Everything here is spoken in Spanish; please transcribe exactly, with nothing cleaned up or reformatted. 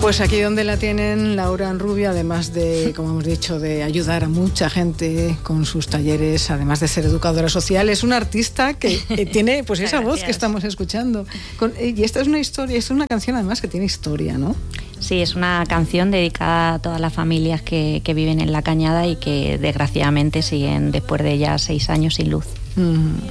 Pues aquí donde la tienen, Laura Rubio, además de, como hemos dicho, de ayudar a mucha gente con sus talleres, además de ser educadora social, es una artista que eh, tiene pues esa voz que estamos escuchando. Con, y esta es una historia, es una canción además que tiene historia, ¿no? Sí, es una canción dedicada a todas las familias que, que viven en La Cañada y que desgraciadamente siguen después de ya seis años sin luz. Mm.